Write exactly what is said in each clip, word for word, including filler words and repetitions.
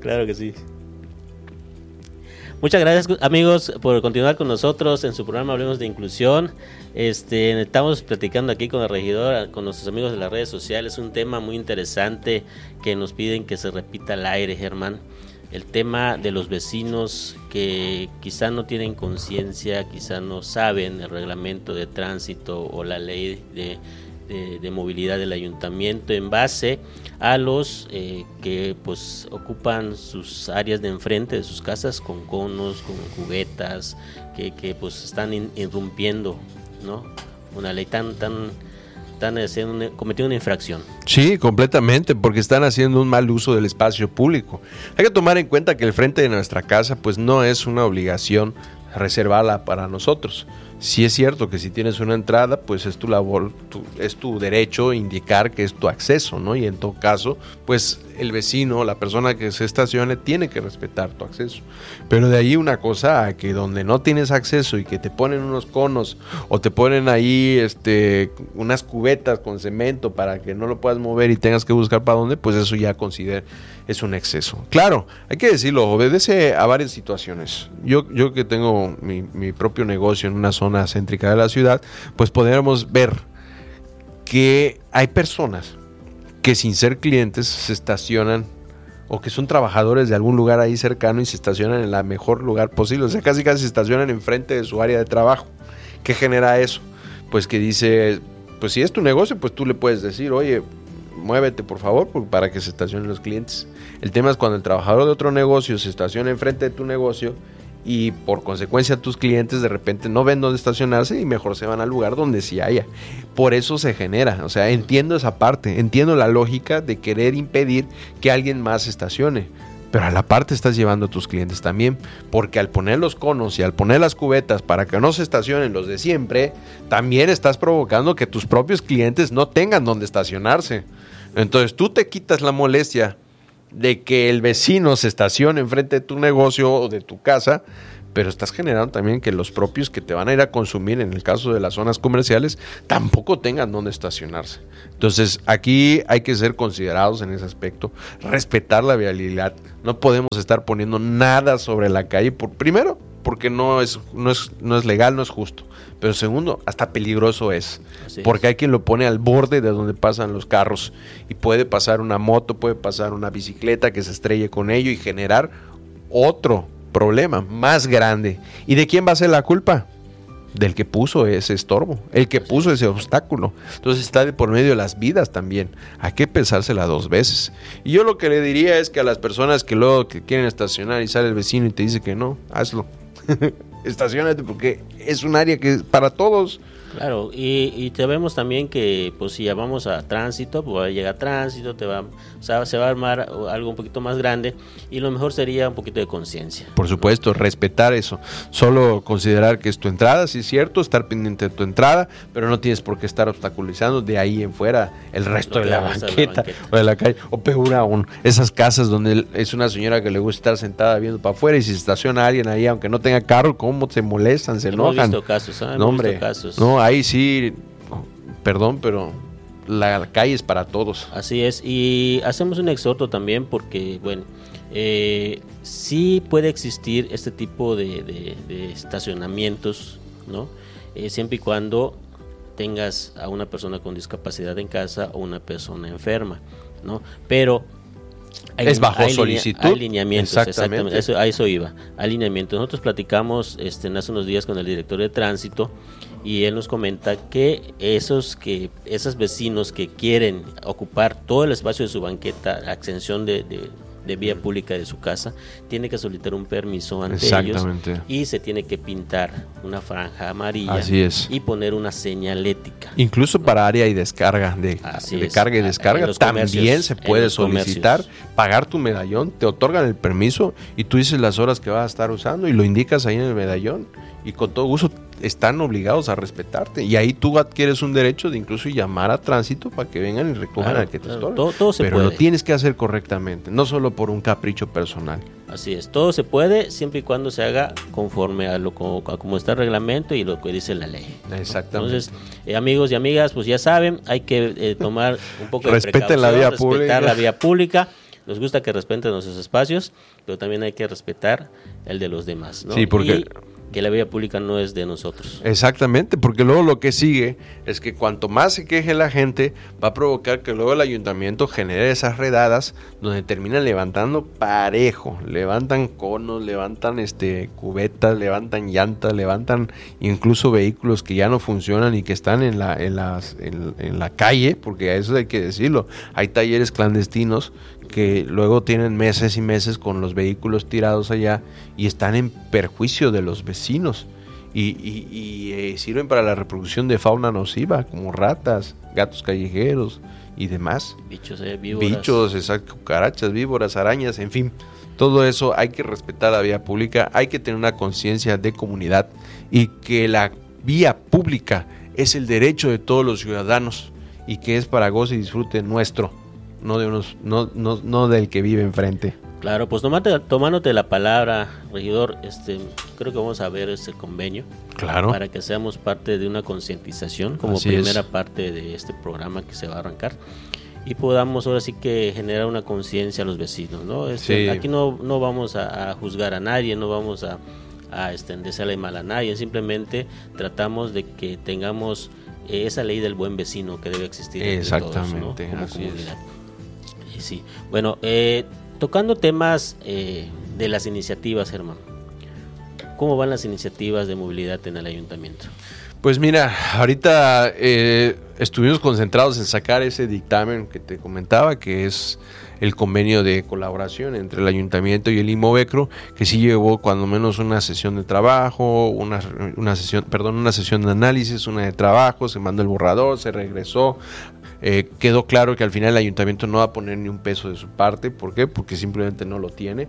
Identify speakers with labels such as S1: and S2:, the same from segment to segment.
S1: Claro que sí. Muchas gracias, amigos, por continuar con nosotros en su programa Hablemos de Inclusión. Este, estamos platicando aquí con el regidor, con nuestros amigos de las redes sociales, un tema muy interesante que nos piden que se repita al aire, Germán. El tema de los vecinos que quizá no tienen conciencia, quizá no saben el reglamento de tránsito o la ley de, de, de movilidad del ayuntamiento en base a los eh, que pues ocupan sus áreas de enfrente de sus casas con conos, con cubetas, que, que pues están in, irrumpiendo, ¿no? Una ley tan tan están haciendo, cometiendo una infracción.
S2: Sí, completamente, porque están haciendo un mal uso del espacio público. Hay que tomar en cuenta que el frente de nuestra casa pues no es una obligación reservarla para nosotros. Sí es cierto que si tienes una entrada, pues es tu labor, tu, es tu derecho indicar que es tu acceso, ¿no? Y en todo caso, pues el vecino, la persona que se estacione, tiene que respetar tu acceso. Pero de ahí una cosa a que donde no tienes acceso y que te ponen unos conos o te ponen ahí este, unas cubetas con cemento para que no lo puedas mover y tengas que buscar para dónde, pues eso ya considero es un exceso. Claro, hay que decirlo, obedece a varias situaciones. Yo, yo que tengo mi, mi propio negocio en una zona céntrica de la ciudad, pues podemos ver que hay personas que sin ser clientes se estacionan o que son trabajadores de algún lugar ahí cercano y se estacionan en el mejor lugar posible, o sea, casi casi se estacionan enfrente de su área de trabajo. ¿Qué genera eso? Pues que dice, pues si es tu negocio, pues tú le puedes decir, oye, muévete por favor para que se estacionen los clientes. El tema es cuando el trabajador de otro negocio se estaciona enfrente de tu negocio y por consecuencia tus clientes de repente no ven dónde estacionarse y mejor se van al lugar donde sí haya. Por eso se genera, o sea, entiendo esa parte, entiendo la lógica de querer impedir que alguien más estacione, pero a la parte estás llevando a tus clientes también, porque al poner los conos y al poner las cubetas para que no se estacionen los de siempre, también estás provocando que tus propios clientes no tengan dónde estacionarse. Entonces tú te quitas la molestia de que el vecino se estacione enfrente de tu negocio o de tu casa, pero estás generando también que los propios que te van a ir a consumir, en el caso de las zonas comerciales, tampoco tengan dónde estacionarse. Entonces aquí hay que ser considerados en ese aspecto, respetar la vialidad. No podemos estar poniendo nada sobre la calle, por primero, porque no es, no es, no es legal, no es justo. Pero segundo, hasta peligroso es, porque hay quien lo pone al borde de donde pasan los carros y puede pasar una moto, puede pasar una bicicleta que se estrelle con ello y generar otro problema más grande. ¿Y de quién va a ser la culpa? Del que puso ese estorbo, el que puso ese obstáculo. Entonces está de por medio de las vidas también. Hay que pensársela dos veces. Y yo lo que le diría es que a las personas que luego que quieren estacionar y sale el vecino y te dice que no, hazlo. Estacionate porque es un área que es para todos.
S1: Claro, y, y sabemos también que pues si ya vamos a tránsito, pues va a llegar tránsito, te va, o sea, se va a armar algo un poquito más grande y lo mejor sería un poquito de conciencia.
S2: Por supuesto, ¿no? Respetar eso. Solo considerar que es tu entrada, sí es cierto, estar pendiente de tu entrada, pero no tienes por qué estar obstaculizando de ahí en fuera el resto de la banqueta, la banqueta o de la calle. O peor aún, esas casas donde es una señora que le gusta estar sentada viendo para afuera y si se estaciona alguien ahí, aunque no tenga carro, ¿cómo se molestan, se
S1: Hemos
S2: enojan?
S1: Visto casos, ¿eh? Hemos
S2: no, hombre,
S1: visto casos.
S2: No, ahí sí, perdón, pero la calle es para todos.
S1: Así es, y hacemos un exhorto también porque, bueno, eh, sí puede existir este tipo de, de, de estacionamientos, ¿no? Eh, siempre y cuando tengas a una persona con discapacidad en casa o una persona enferma, ¿no? Pero hay,
S2: es bajo
S1: hay
S2: solicitud.
S1: Hay alineamientos, exactamente,
S2: exactamente.
S1: Eso, a eso iba, alineamientos. Nosotros platicamos este, hace unos días con el director de tránsito y él nos comenta que esos que esos vecinos que quieren ocupar todo el espacio de su banqueta, la extensión de, de, de vía pública de su casa, tiene que solicitar un permiso ante ellos y se tiene que pintar una franja amarilla.
S2: Así es.
S1: Y poner una señalética.
S2: Incluso ¿no? para área y descarga, de, de carga y descarga, también se puede solicitar, comercios. Pagar tu medallón, te otorgan el permiso y tú dices las horas que vas a estar usando y lo indicas ahí en el medallón y con todo gusto están obligados a respetarte y ahí tú adquieres un derecho de incluso llamar a tránsito para que vengan y recojan claro, al que te
S1: claro,
S2: estorbe.
S1: Todo, todo se
S2: pero
S1: puede.
S2: lo tienes que hacer correctamente, no solo por un capricho personal.
S1: Así es, todo se puede siempre y cuando se haga conforme a lo a como está el reglamento y lo que dice la ley.
S2: Exactamente.
S1: Entonces, eh, amigos y amigas, pues ya saben, hay que eh, tomar un poco de
S2: Respeten
S1: precaución,
S2: la vía
S1: respetar
S2: pública.
S1: la vía pública. nos gusta que respeten nuestros espacios, pero también hay que respetar el de los demás, ¿no?
S2: Sí, porque...
S1: Y que la vía pública no es de nosotros.
S2: Exactamente, porque luego lo que sigue es que cuanto más se queje la gente, va a provocar que luego el ayuntamiento genere esas redadas donde terminan levantando parejo, levantan conos, levantan este cubetas, levantan llantas, levantan incluso vehículos que ya no funcionan y que están en la, en las, en, en la calle, porque a eso hay que decirlo, hay talleres clandestinos que luego tienen meses y meses con los vehículos tirados allá y están en perjuicio de los vecinos y, y, y eh, sirven para la reproducción de fauna nociva como ratas, gatos callejeros y demás.
S1: Bichos, eh, víboras.
S2: Bichos, exacto, cucarachas, víboras, arañas, en fin. Todo eso hay que respetar la vía pública, hay que tener una conciencia de comunidad y que la vía pública es el derecho de todos los ciudadanos y que es para goce y disfrute nuestro. No de unos, no, no, no del que vive enfrente.
S1: Claro, pues tomate, tomándote la palabra, regidor, este, creo que vamos a ver este convenio.
S2: Claro.
S1: Para que seamos parte de una concientización como
S2: Así
S1: primera
S2: es.
S1: parte de este programa que se va a arrancar y podamos ahora sí que generar una conciencia a los vecinos, ¿no? Este,
S2: Sí.
S1: Aquí no, no vamos a, a juzgar a nadie, no vamos a, a este, desearle mal a nadie, simplemente tratamos de que tengamos eh, esa ley del buen vecino que debe existir entre
S2: Exactamente,
S1: todos, ¿no? Como
S2: así
S1: comunidad. Sí, bueno, eh, tocando temas eh, de las iniciativas, Germán, ¿cómo van las iniciativas de movilidad en el ayuntamiento?
S2: Pues mira, ahorita eh, estuvimos concentrados en sacar ese dictamen que te comentaba, que es el convenio de colaboración entre el ayuntamiento y el Inmovecro, que sí llevó cuando menos una sesión de trabajo, una, una sesión, perdón, una sesión de análisis, una de trabajo, se mandó el borrador, se regresó. Eh, quedó claro que al final el ayuntamiento no va a poner ni un peso de su parte. ¿Por qué? Porque simplemente no lo tiene.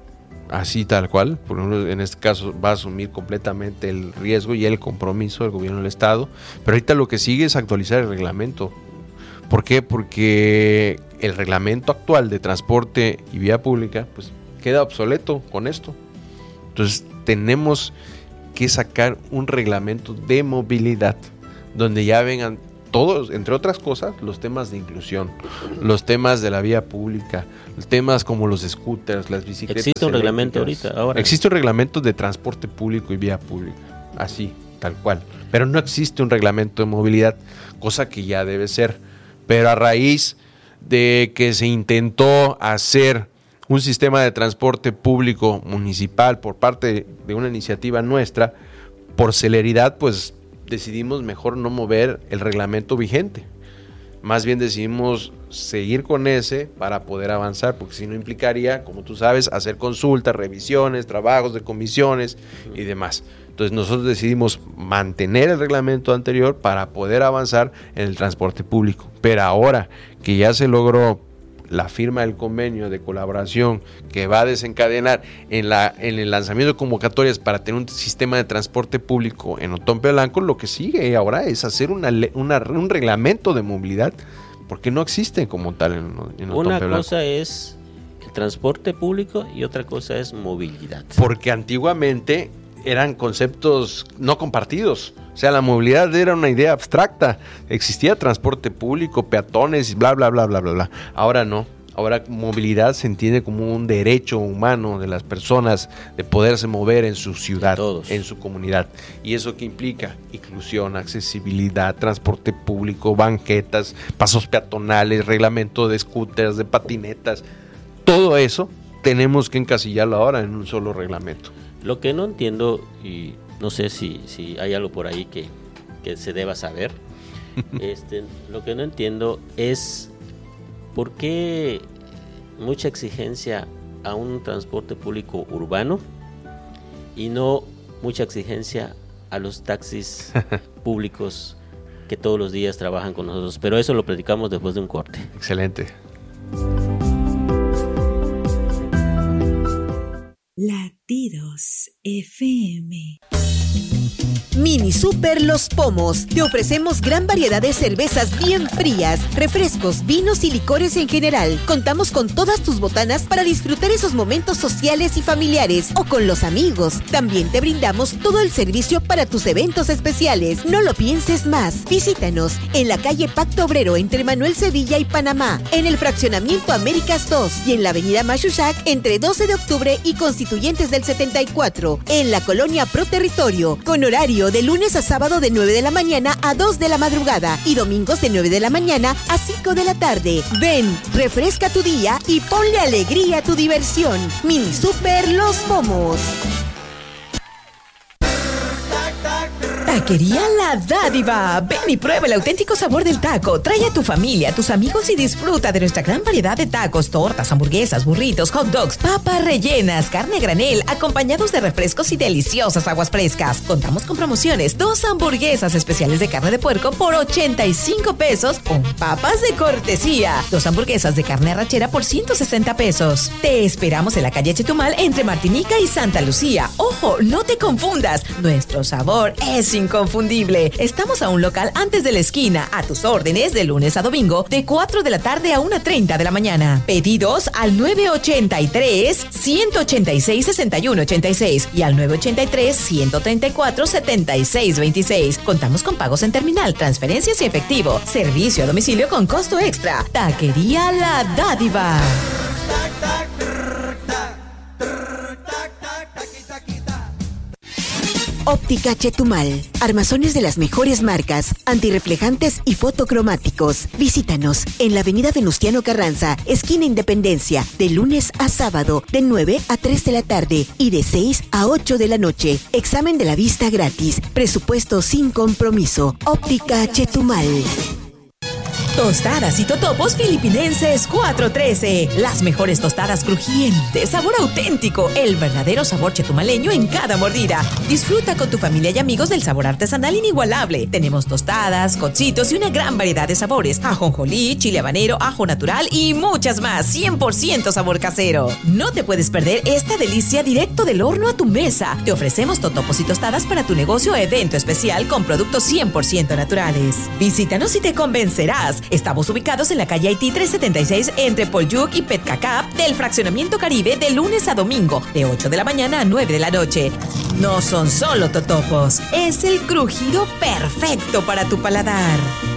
S2: Así tal cual. Por ejemplo, en este caso va a asumir completamente el riesgo y el compromiso del gobierno del estado. Pero ahorita lo que sigue es actualizar el reglamento. ¿Por qué? Porque el reglamento actual de transporte y vía pública pues queda obsoleto con esto. Entonces tenemos que sacar un reglamento de movilidad donde ya vengan todos, entre otras cosas, los temas de inclusión, los temas de la vía pública, los temas como los scooters, las bicicletas.
S1: ¿Existe un reglamento ahorita? Ahora.
S2: Existe un reglamento de transporte público y vía pública, así, tal cual. Pero no existe un reglamento de movilidad, cosa que ya debe ser. Pero a raíz de que se intentó hacer un sistema de transporte público municipal por parte de una iniciativa nuestra, por celeridad, pues decidimos mejor no mover el reglamento vigente. Más bien decidimos seguir con ese para poder avanzar, porque si no implicaría, como tú sabes, hacer consultas, revisiones, trabajos de comisiones y demás. Entonces nosotros decidimos mantener el reglamento anterior para poder avanzar en el transporte público. Pero ahora que ya se logró la firma del convenio de colaboración que va a desencadenar en, la, en el lanzamiento de convocatorias para tener un sistema de transporte público en Otompe Blanco, lo que sigue ahora es hacer una, una, un reglamento de movilidad, porque no existe como tal en, en Otompe
S1: Una
S2: Blanco.
S1: cosa es el transporte público y otra cosa es movilidad.
S2: Porque antiguamente eran conceptos no compartidos. O sea, la movilidad era una idea abstracta. Existía transporte público, peatones, bla, bla, bla, bla, bla, bla. Ahora no. Ahora movilidad se entiende como un derecho humano de las personas de poderse mover en su ciudad,
S1: Todos.
S2: en su comunidad. ¿Y eso qué implica? Inclusión, accesibilidad, transporte público, banquetas, pasos peatonales, reglamento de scooters, de patinetas. Todo eso tenemos que encasillarlo ahora en un solo reglamento.
S1: Lo que no entiendo, y no sé si, si hay algo por ahí que, que se deba saber, este, lo que no entiendo es por qué mucha exigencia a un transporte público urbano y no mucha exigencia a los taxis públicos que todos los días trabajan con nosotros. Pero eso lo platicamos después de un corte.
S2: Excelente.
S3: Latidos F M. Mini Super Los Pomos. Te ofrecemos gran variedad de cervezas bien frías, refrescos, vinos y licores en general. Contamos con todas tus botanas para disfrutar esos momentos sociales y familiares o con los amigos. También te brindamos todo el servicio para tus eventos especiales. No lo pienses más. Visítanos en la calle Pacto Obrero entre Manuel Sevilla y Panamá, en el fraccionamiento Américas dos y en la avenida Mayuchac entre doce de octubre y Constituyentes del setenta y cuatro, en la colonia Pro Territorio, con horario de lunes a sábado de nueve de la mañana a dos de la madrugada y domingos de nueve de la mañana a cinco de la tarde. Ven, refresca tu día y ponle alegría a tu diversión. Mini Super Los Pomos.
S4: Taquería La Dádiva. Ven y prueba el auténtico sabor del taco. Trae a tu familia, a tus amigos y disfruta de nuestra gran variedad de tacos, tortas, hamburguesas, burritos, hot dogs, papas rellenas, carne a granel, acompañados de refrescos y deliciosas aguas frescas. Contamos con promociones. Dos hamburguesas especiales de carne de puerco por ochenta y cinco pesos con papas de cortesía. Dos hamburguesas de carne arrachera por ciento sesenta pesos. Te esperamos en la calle Chetumal entre Martinica y Santa Lucía. Ojo, no te confundas. Nuestro sabor es inconfundible. Estamos a un local antes de la esquina, a tus órdenes de lunes a domingo, de cuatro de la tarde a una treinta de la mañana. Pedidos al nueve ochenta y tres, ciento ochenta y seis, sesenta y uno ochenta y seis y al nueve ochenta y tres, ciento treinta y cuatro, setenta y seis veintiséis. Contamos con pagos en terminal, transferencias y efectivo. Servicio a domicilio con costo extra. Taquería La Dádiva.
S3: Óptica Chetumal. Armazones de las mejores marcas, antirreflejantes y fotocromáticos. Visítanos en la avenida Venustiano Carranza, esquina Independencia, de lunes a sábado, de nueve a tres de la tarde y de seis a ocho de la noche. Examen de la vista gratis. Presupuesto sin compromiso. Óptica Chetumal.
S4: Tostadas y totopos filipinenses cuatro trece. Las mejores tostadas crujientes, sabor auténtico, el verdadero sabor chetumaleño en cada mordida. Disfruta con tu familia y amigos del sabor artesanal inigualable. Tenemos tostadas, cocitos y una gran variedad de sabores. Ajonjolí, chile habanero, ajo natural y muchas más. cien por ciento sabor casero. No te puedes perder esta delicia directo del horno a tu mesa. Te ofrecemos totopos y tostadas para tu negocio o evento especial con productos cien por ciento naturales. Visítanos y te convencerás. Estamos ubicados en la calle Haití trescientos setenta y seis entre Polyuk y Petcacap del Fraccionamiento Caribe de lunes a domingo, de ocho de la mañana a nueve de la noche. No son solo totopos, es el crujido perfecto para tu paladar.